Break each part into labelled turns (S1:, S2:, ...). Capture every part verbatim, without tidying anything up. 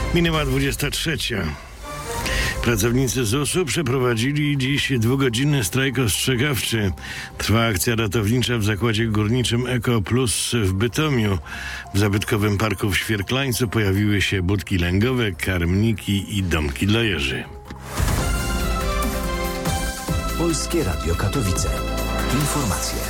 S1: Minęła dwudziesta trzecia. Pracownicy zusu przeprowadzili dziś dwugodzinny strajk ostrzegawczy. Trwa akcja ratownicza w zakładzie górniczym Eko Plus w Bytomiu. W zabytkowym parku w Świerklańcu pojawiły się budki lęgowe, karmniki i domki dla jeży.
S2: Polskie Radio Katowice. Informacje.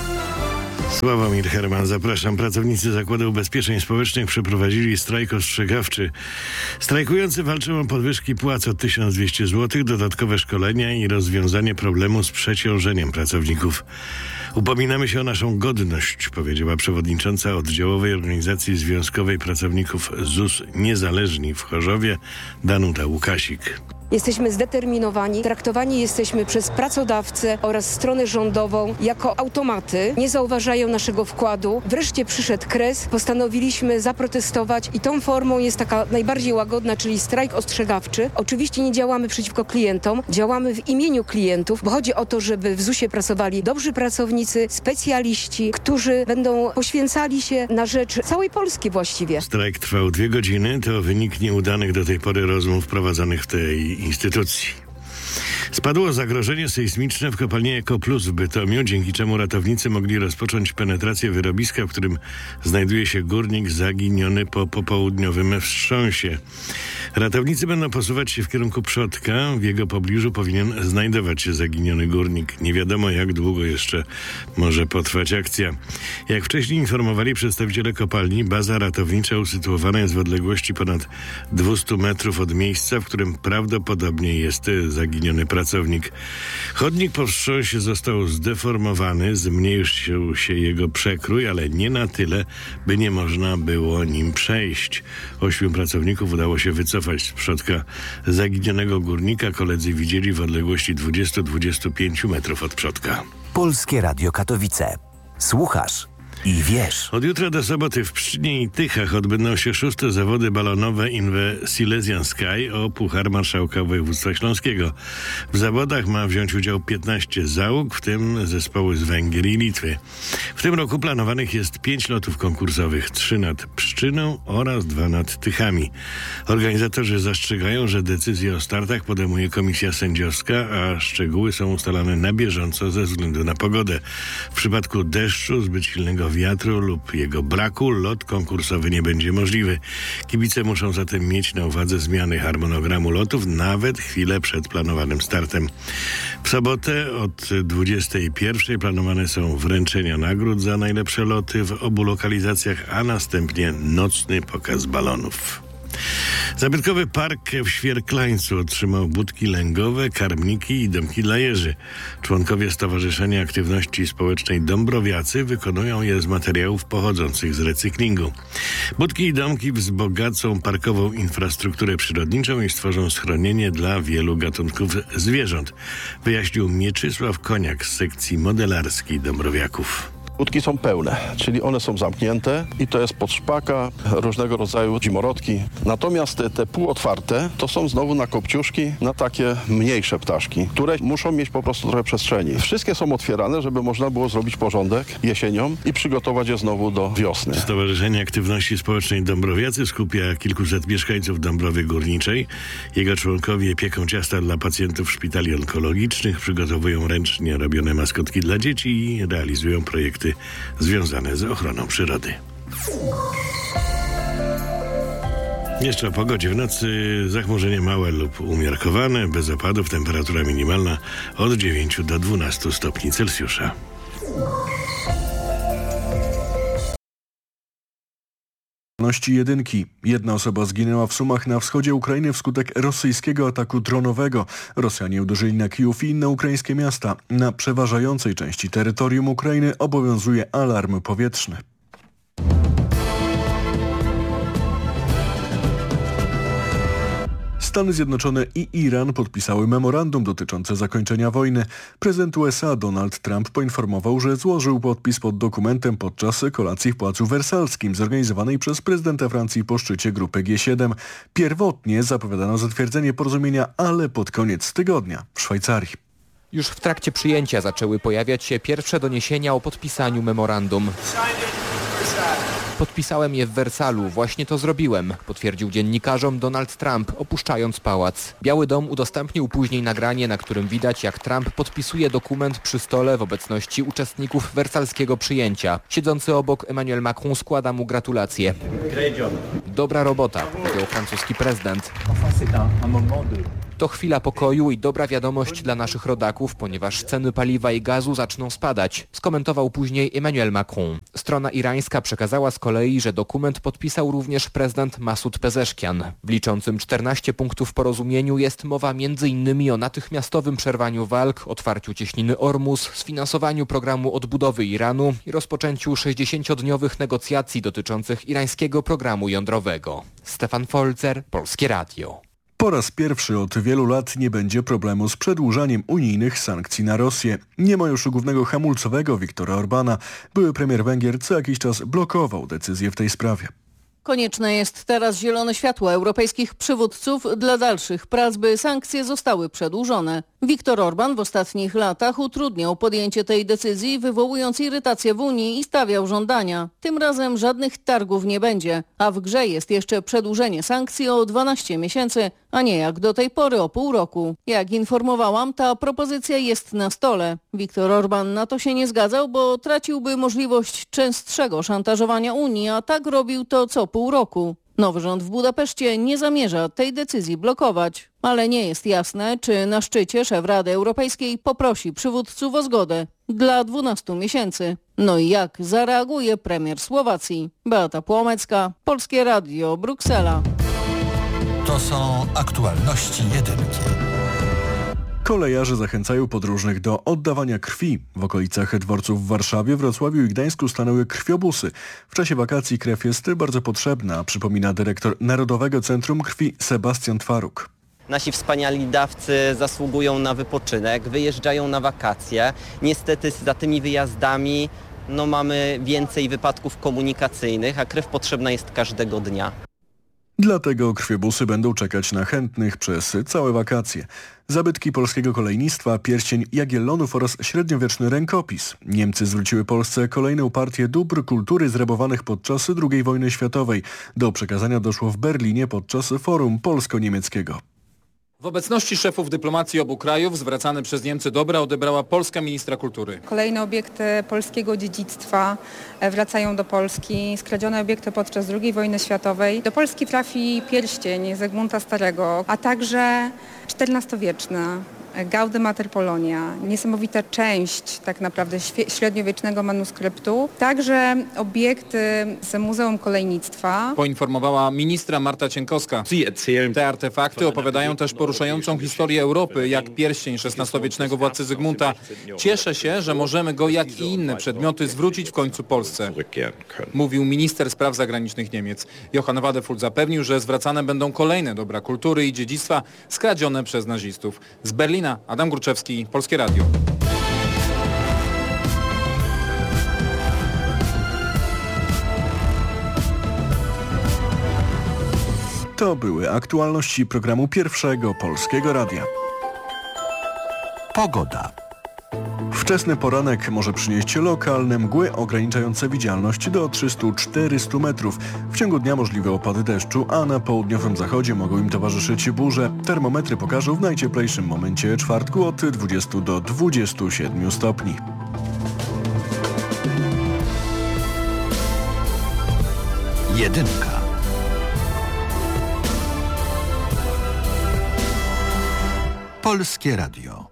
S1: Sławomir Herman, zapraszam. Pracownicy Zakładu Ubezpieczeń Społecznych przeprowadzili strajk ostrzegawczy. Strajkujący walczą o podwyżki płac o tysiąc dwieście złotych, dodatkowe szkolenia i rozwiązanie problemu z przeciążeniem pracowników. Upominamy się o naszą godność, powiedziała przewodnicząca oddziałowej organizacji związkowej pracowników ZUS Niezależni w Chorzowie, Danuta Łukasik.
S3: Jesteśmy zdeterminowani, traktowani jesteśmy przez pracodawcę oraz stronę rządową jako automaty. Nie zauważają naszego wkładu. Wreszcie przyszedł kres, postanowiliśmy zaprotestować i tą formą jest taka najbardziej łagodna, czyli strajk ostrzegawczy. Oczywiście nie działamy przeciwko klientom, działamy w imieniu klientów, bo chodzi o to, żeby w zusie pracowali dobrzy pracownicy, specjaliści, którzy będą poświęcali się na rzecz całej Polski właściwie.
S1: Strajk trwał dwie godziny, to wynik nieudanych do tej pory rozmów prowadzonych w tej instytucji. Spadło zagrożenie sejsmiczne w kopalni Eko Plus w Bytomiu, dzięki czemu ratownicy mogli rozpocząć penetrację wyrobiska, w którym znajduje się górnik zaginiony po popołudniowym wstrząsie. Ratownicy będą posuwać się w kierunku przodka. W jego pobliżu powinien znajdować się zaginiony górnik. Nie wiadomo, jak długo jeszcze może potrwać akcja. Jak wcześniej informowali przedstawiciele kopalni, baza ratownicza usytuowana jest w odległości ponad dwieście metrów od miejsca, w którym prawdopodobnie jest zaginiony pracownik. Chodnik po wstrząsie został zdeformowany, zmniejszył się jego przekrój, ale nie na tyle, by nie można było nim przejść. Ośmiu pracowników udało się wycofać z przodka zaginionego górnika. Koledzy widzieli w odległości dwadzieścia do dwudziestu pięciu metrów od przodka.
S2: Polskie Radio Katowice. Słuchasz i wiesz.
S1: Od jutra do soboty w Pszczynie i Tychach odbędą się szóste zawody balonowe in the Silesian Sky o Puchar Marszałka Województwa Śląskiego. W zawodach ma wziąć udział piętnaście załóg, w tym zespoły z Węgier i Litwy. W tym roku planowanych jest pięć lotów konkursowych, trzy nad Pszczyną oraz dwa nad Tychami. Organizatorzy zastrzegają, że decyzje o startach podejmuje komisja sędziowska, a szczegóły są ustalane na bieżąco ze względu na pogodę. W przypadku deszczu, zbyt silnego wiatru lub jego braku lot konkursowy nie będzie możliwy. Kibice muszą zatem mieć na uwadze zmiany harmonogramu lotów nawet chwilę przed planowanym startem. W sobotę od dwudziestej pierwszej planowane są wręczenia nagród za najlepsze loty w obu lokalizacjach, a następnie nocny pokaz balonów. Zabytkowy park w Świerklańcu otrzymał budki lęgowe, karmniki i domki dla jeży. Członkowie Stowarzyszenia Aktywności Społecznej Dąbrowiacy wykonują je z materiałów pochodzących z recyklingu. Budki i domki wzbogacą parkową infrastrukturę przyrodniczą i stworzą schronienie dla wielu gatunków zwierząt, wyjaśnił Mieczysław Koniak z sekcji modelarskiej Dąbrowiaków.
S4: Budki są pełne, czyli one są zamknięte i to jest podszpaka, różnego rodzaju zimorodki. Natomiast te, te półotwarte to są znowu na kopciuszki, na takie mniejsze ptaszki, które muszą mieć po prostu trochę przestrzeni. Wszystkie są otwierane, żeby można było zrobić porządek jesienią i przygotować je znowu do wiosny.
S1: Stowarzyszenie Aktywności Społecznej Dąbrowiacy skupia kilkuset mieszkańców Dąbrowy Górniczej. Jego członkowie pieką ciasta dla pacjentów szpitali onkologicznych, przygotowują ręcznie robione maskotki dla dzieci i realizują projekty związane z ochroną przyrody. Jeszcze o pogodzie. W nocy zachmurzenie małe lub umiarkowane, bez opadów, temperatura minimalna od dziewięciu do dwunastu stopni Celsjusza.
S5: Jedynki. Jedna osoba zginęła w Sumach na wschodzie Ukrainy wskutek rosyjskiego ataku dronowego. Rosjanie uderzyli na Kijów i inne ukraińskie miasta. Na przeważającej części terytorium Ukrainy obowiązuje alarm powietrzny. Stany Zjednoczone i Iran podpisały memorandum dotyczące zakończenia wojny. Prezydent U S A Donald Trump poinformował, że złożył podpis pod dokumentem podczas kolacji w Pałacu Wersalskim zorganizowanej przez prezydenta Francji po szczycie grupy G siedem. Pierwotnie zapowiadano zatwierdzenie porozumienia, ale pod koniec tygodnia w Szwajcarii.
S6: Już w trakcie przyjęcia zaczęły pojawiać się pierwsze doniesienia o podpisaniu memorandum. Podpisałem je w Wersalu, właśnie to zrobiłem, potwierdził dziennikarzom Donald Trump, opuszczając pałac. Biały Dom udostępnił później nagranie, na którym widać, jak Trump podpisuje dokument przy stole w obecności uczestników wersalskiego przyjęcia. Siedzący obok Emmanuel Macron składa mu gratulacje. Dobra robota, powiedział francuski prezydent. To chwila pokoju i dobra wiadomość dla naszych rodaków, ponieważ ceny paliwa i gazu zaczną spadać, skomentował później Emmanuel Macron. Strona irańska przekazała z kolei, że dokument podpisał również prezydent Masud Pezeszkian. W liczącym czternaście punktów porozumieniu jest mowa między innymi o natychmiastowym przerwaniu walk, otwarciu cieśniny Ormus, sfinansowaniu programu odbudowy Iranu i rozpoczęciu sześćdziesięciodniowych negocjacji dotyczących irańskiego programu jądrowego. Stefan Folzer, Polskie Radio.
S5: Po raz pierwszy od wielu lat nie będzie problemu z przedłużaniem unijnych sankcji na Rosję. Nie ma już głównego hamulcowego Viktora Orbana. Były premier Węgier co jakiś czas blokował decyzję w tej sprawie.
S7: Konieczne jest teraz zielone światło europejskich przywódców dla dalszych prac, by sankcje zostały przedłużone. Viktor Orban w ostatnich latach utrudniał podjęcie tej decyzji, wywołując irytację w Unii i stawiał żądania. Tym razem żadnych targów nie będzie, a w grze jest jeszcze przedłużenie sankcji o dwanaście miesięcy, a nie jak do tej pory o pół roku. Jak informowałam, ta propozycja jest na stole. Viktor Orban na to się nie zgadzał, bo traciłby możliwość częstszego szantażowania Unii, a tak robił to co pół roku. Nowy rząd w Budapeszcie nie zamierza tej decyzji blokować, ale nie jest jasne, czy na szczycie szef Rady Europejskiej poprosi przywódców o zgodę dla dwunastu miesięcy. No i jak zareaguje premier Słowacji? Beata Płomecka, Polskie Radio, Bruksela.
S8: To są aktualności jedynki.
S5: Kolejarze zachęcają podróżnych do oddawania krwi. W okolicach dworców w Warszawie, Wrocławiu i Gdańsku stanęły krwiobusy. W czasie wakacji krew jest bardzo potrzebna, przypomina dyrektor Narodowego Centrum Krwi Sebastian Twaruk.
S9: Nasi wspaniali dawcy zasługują na wypoczynek, wyjeżdżają na wakacje. Niestety za tymi wyjazdami no, mamy więcej wypadków komunikacyjnych, a krew potrzebna jest każdego dnia.
S5: Dlatego krwiobusy będą czekać na chętnych przez całe wakacje. Zabytki polskiego kolejnictwa, pierścień Jagiellonów oraz średniowieczny rękopis. Niemcy zwróciły Polsce kolejną partię dóbr kultury zrabowanych podczas drugiej wojny światowej. Do przekazania doszło w Berlinie podczas forum polsko-niemieckiego.
S10: W obecności szefów dyplomacji obu krajów zwracane przez Niemcy dobra odebrała polska ministra kultury.
S11: Kolejne obiekty polskiego dziedzictwa wracają do Polski. Skradzione obiekty podczas drugiej wojny światowej. Do Polski trafi pierścień Zygmunta Starego, a także czternastowieczny Gaudy Mater Polonia, niesamowita część tak naprawdę średniowiecznego manuskryptu, także obiekty z Muzeum Kolejnictwa.
S10: Poinformowała ministra Marta Cienkowska. Te artefakty opowiadają też poruszającą historię Europy, jak pierścień szesnastowiecznego władcy Zygmunta. Cieszę się, że możemy go, jak i inne przedmioty, zwrócić w końcu Polsce, mówił minister spraw zagranicznych Niemiec. Johann Wadefull zapewnił, że zwracane będą kolejne dobra kultury i dziedzictwa skradzione przez nazistów. Z Berlina Adam Gruczewski, Polskie Radio.
S5: To były aktualności programu Pierwszego Polskiego Radia.
S8: Pogoda.
S5: Wczesny poranek może przynieść lokalne mgły ograniczające widzialność do trzystu czterystu metrów. W ciągu dnia możliwe opady deszczu, a na południowym zachodzie mogą im towarzyszyć burze. Termometry pokażą w najcieplejszym momencie czwartku od dwudziestu do dwudziestu siedmiu stopni.
S8: Jedynka. Polskie Radio.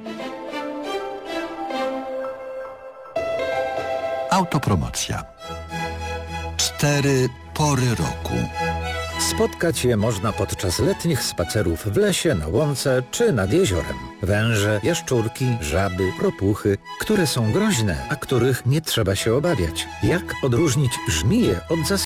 S8: Autopromocja. Cztery pory roku.
S12: Spotkać je można podczas letnich spacerów w lesie, na łące czy nad jeziorem. Węże, jaszczurki, żaby, ropuchy, które są groźne, a których nie trzeba się obawiać. Jak odróżnić żmiję od zaskoczenia?